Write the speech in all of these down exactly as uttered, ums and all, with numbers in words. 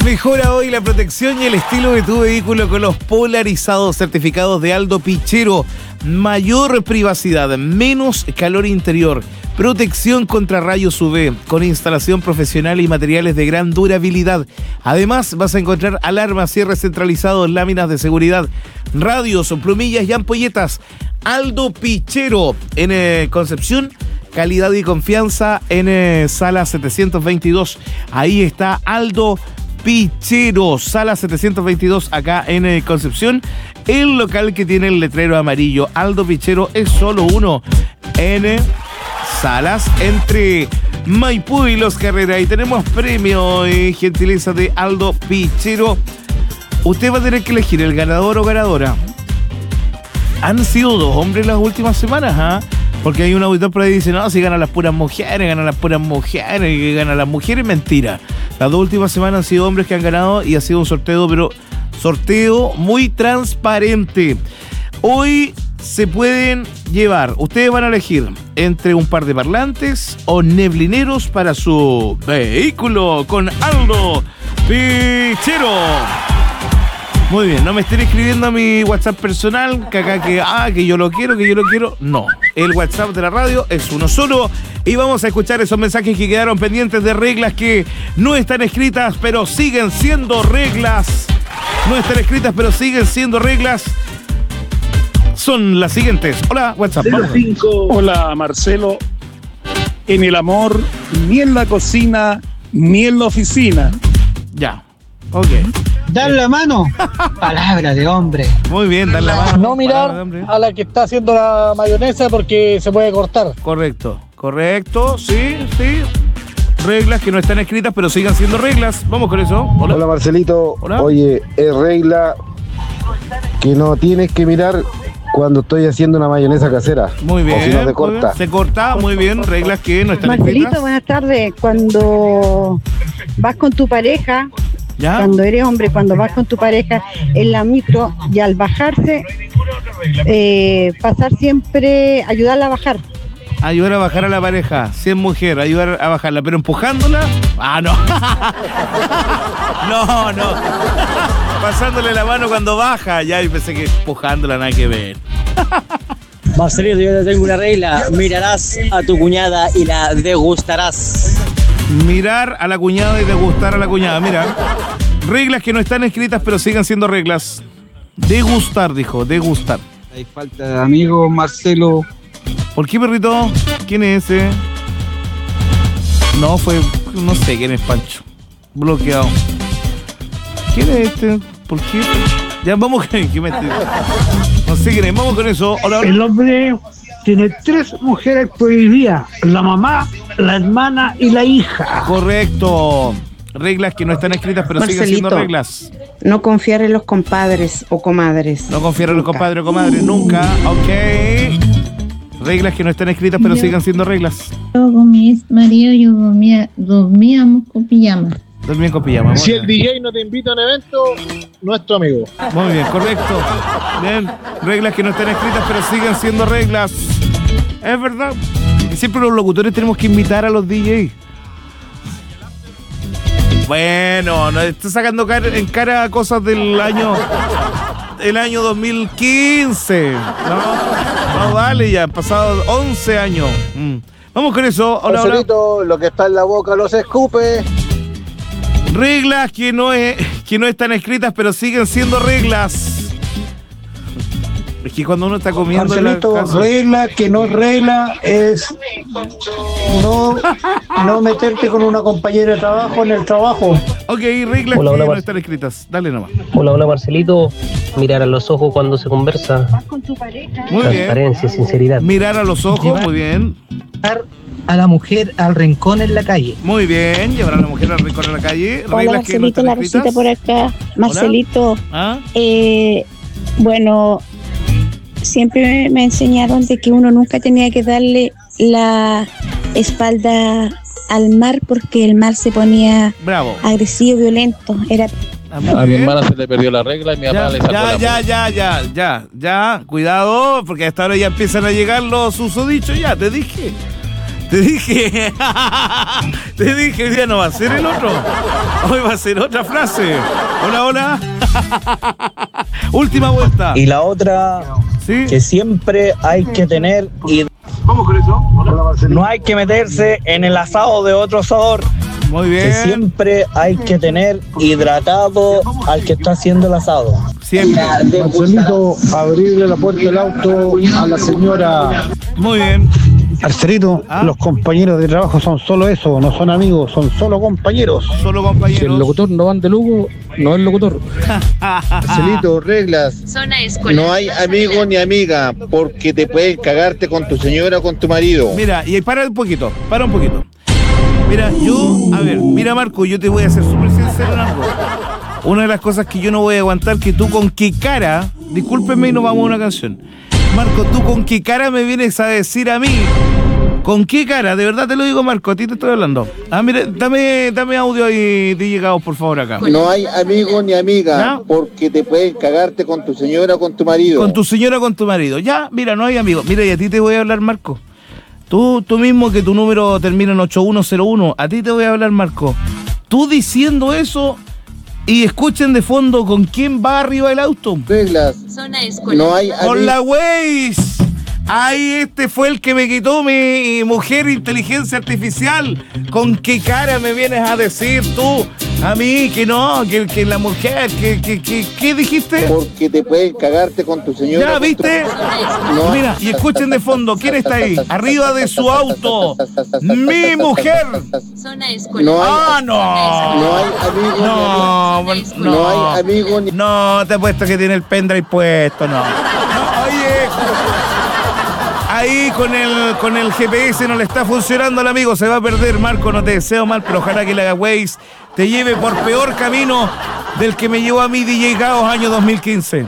Mejora hoy la protección y el estilo de tu vehículo con los polarizados certificados de Aldo Pichero. Mayor privacidad, menos calor interior, protección contra rayos U V, con instalación profesional y materiales de gran durabilidad. Además, vas a encontrar alarmas, cierres centralizados, láminas de seguridad, radios, plumillas y ampolletas. Aldo Pichero en eh, Concepción. Calidad y confianza en eh, Sala setecientos veintidós. Ahí está Aldo Pichero, Sala setecientos veintidós, acá en eh, Concepción. El local que tiene el letrero amarillo. Aldo Pichero es solo uno en eh, Salas entre Maipú y Los Carreras. Y tenemos premio y eh, gentileza de Aldo Pichero. Usted va a tener que elegir el ganador o ganadora. Han sido dos hombres las últimas semanas, ¿ah? ¿eh? Porque hay un auditor por ahí que dice, no, si ganan las puras mujeres, ganan las puras mujeres, que ganan las mujeres, mentira. Las dos últimas semanas han sido hombres que han ganado y ha sido un sorteo, pero sorteo muy transparente. Hoy se pueden llevar, ustedes van a elegir entre un par de parlantes o neblineros para su vehículo con Aldo Pichero. Muy bien, no me estén escribiendo a mi WhatsApp personal, que acá que, ah, que yo lo quiero, que yo lo quiero. No, el WhatsApp de la radio es uno solo y vamos a escuchar esos mensajes que quedaron pendientes de reglas que no están escritas, pero siguen siendo reglas. No están escritas, pero siguen siendo reglas. Son las siguientes. Hola, WhatsApp. Hola, Marcelo. En el amor, ni en la cocina, ni en la oficina. Ya, ok. Dar la mano, palabra de hombre. Muy bien, dar la mano. No mirar a la que está haciendo la mayonesa porque se puede cortar. Correcto, correcto, sí, sí. Reglas que no están escritas, pero sigan siendo reglas. Vamos con eso. Hola, Hola Marcelito. Hola. Oye, es regla que no tienes que mirar cuando estoy haciendo una mayonesa casera. Muy bien. O si no te corta. Se corta, muy bien. Reglas que no están Marcelito, escritas. buenas tardes. Cuando vas con tu pareja, ¿ya? Cuando eres hombre, cuando vas con tu pareja en la micro y al bajarse, eh, pasar siempre, ayudarla a bajar. Ayudar a bajar a la pareja, si es mujer, ayudar a bajarla, pero empujándola, ah, no. No, no. Pasándole la mano cuando baja, ya, y pensé que empujándola, nada que ver. Marcelito, yo te tengo una regla, mirarás a tu cuñada y la degustarás. Mirar a la cuñada y degustar a la cuñada, mira. Reglas que no están escritas, pero sigan siendo reglas. Degustar, dijo, degustar. Hay falta de amigos, Marcelo. ¿Por qué, perrito? ¿Quién es ese? No, fue... no sé quién es Pancho. Bloqueado. ¿Quién es este? ¿Por qué? Ya, vamos con... ¿Qué me estoy... No sé quién es, vamos con eso. Hola, hola. El hombre tiene tres mujeres prohibidas. La mamá, la hermana y la hija. Correcto. Reglas que no están escritas, pero Marcelito, siguen siendo reglas. No confiar en los compadres o comadres. No confiar en los compadres o comadres, nunca. Ok. Reglas que no están escritas, pero yo, sigan siendo reglas. Yo con mi ex marido, yo dormía, dormíamos con pijama. Dormían con pijama. Si el D J no te invita a un evento, no es tu amigo. Muy bien, correcto. Bien. Reglas que no están escritas, pero siguen siendo reglas. Es verdad. Siempre los locutores tenemos que invitar a los D Js. Bueno, no está sacando en cara cosas del año el año dos mil quince. No, no vale, ya han pasado once años. Mm. Vamos con eso. Hola, Marcelito, hola. Lo que está en la boca no se escupe. Reglas que no, es, que no están escritas, pero siguen siendo reglas. Es que cuando uno está comiendo... Marcelito, la regla que no es regla es no, no meterte con una compañera de trabajo en el trabajo. Ok, reglas hola, que hola, no Mar- están escritas. Dale nomás. Hola, hola Marcelito. Mirar a los ojos cuando se conversa. Vas con tu pareja. Muy Transparencia, bien. sinceridad. Mirar a los ojos, muy bien. A la mujer al rincón en la calle. Muy bien, llevar a la mujer al rincón en la calle. Hola Reglas que no Marcelito, están la escritas. Rosita por acá. Marcelito, ¿Ah? eh, bueno, siempre me enseñaron de que uno nunca tenía que darle la espalda al mar porque el mar se ponía Bravo. agresivo, violento. Era A mi hermana se le perdió la regla y mi Ya, papá le sacó ya, la ya, ya, ya, ya, ya, cuidado, porque hasta ahora ya empiezan a llegar los susodichos, ya, te dije. Te dije, te dije, hoy día no va a ser el otro. Hoy va a ser otra frase. Hola, hola. Última vuelta. Y la otra, ¿sí? Que siempre hay que tener... Y ¿Cómo con eso? no hay que meterse en el asado de otro asador. Muy bien. Que siempre hay que tener hidratado al que está haciendo el asado. Siempre. Marcelito, abrirle la puerta del auto a la señora. Muy bien. Marcelito, ¿Ah? los compañeros de trabajo son solo eso, no son amigos, son solo compañeros. Solo compañeros. Si el locutor no va de Lugo, no es locutor. Marcelito, reglas. No hay amigo ni amiga, porque te pueden cagarte con tu señora o con tu marido. Mira, y para un poquito, para un poquito. Mira, yo, a ver, mira Marco, yo te voy a ser súper sincero en algo. Una de las cosas que yo no voy a aguantar, que tú con qué cara, discúlpenme y nos vamos a una canción. Marco, tú con qué cara me vienes a decir a mí, con qué cara, de verdad te lo digo Marco, a ti te estoy hablando. Ah, mira, dame, dame audio ahí de llegados por favor acá. No hay amigo ni amiga, ¿no? Porque te pueden cagarte con tu señora o con tu marido. Con tu señora o con tu marido. Ya, mira, no hay amigos. Mira, y a ti te voy a hablar, Marco. Tú, tú mismo que tu número termina en ocho uno cero uno, a ti te voy a hablar, Marco. Tú diciendo eso y escuchen de fondo con quién va arriba del auto. Reglas. No hay Con la Waze. Ay, este fue el que me quitó mi mujer inteligencia artificial. ¿Con qué cara me vienes a decir tú a mí que no, que, que la mujer, que, que, que, ¿qué dijiste? Porque te pueden cagarte con tu señora. ¿Ya viste? Tu... No. Mira, y escuchen de fondo, ¿quién está ahí? Arriba de su auto. Mi mujer. No hay, ah, no. No hay amigo no, ni no, no. No hay amigo ni... No, te he puesto que tiene el pendrive puesto, no. no oye. Ahí con el, con el G P S no le está funcionando al amigo, se va a perder, Marco, no te deseo mal, pero ojalá que la Waze te lleve por peor camino del que me llevó a mí D J Caos año dos mil quince.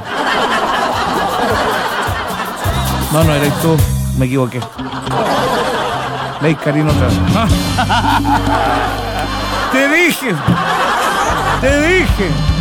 No, no, eres tú, me equivoqué. Ley Karina otra vez. Te dije, te dije.